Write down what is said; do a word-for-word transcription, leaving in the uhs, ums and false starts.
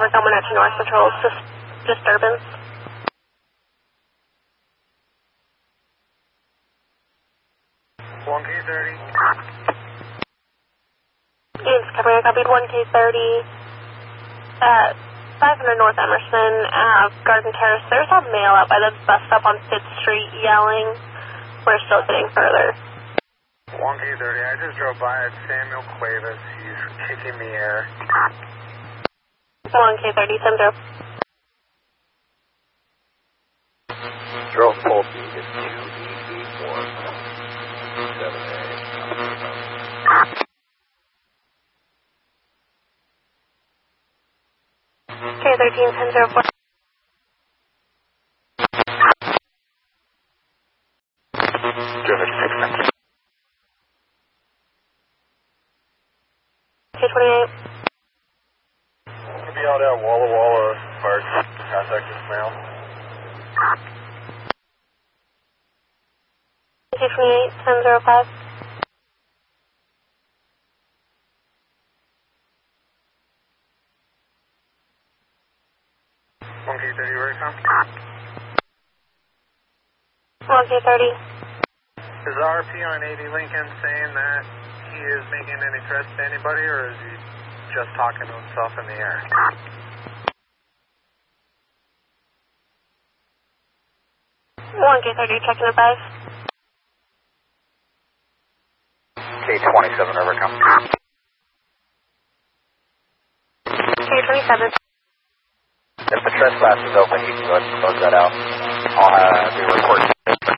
traffic on one oh two North Patrol, just disturbance. one K thirty. Yes, covering, I copied one K thirty. Uh, five hundred North Emerson, uh, Garden Terrace. There's a male out by the bus stop on fifth Street yelling. We're still getting further. one K thirty, I just drove by at Samuel Cuevas. He's kicking the air. one K thirty, Sender. Drone pole speed is two E eight one seven eight. K thirteen, ten zero four. K twenty-eight. We'll be out at Walla Walla Park. Contact this male. K twenty-eight, ten zero five. one K thirty, where you from? one K thirty. Is the R P on eighty Lincoln saying that he is making any threats to anybody, or is he just talking to himself in the air? one K thirty, checking advice. K twenty-seven, over, come. K twenty-seven. If the trespass is open, you can go ahead and close that out. I'll uh, be recording.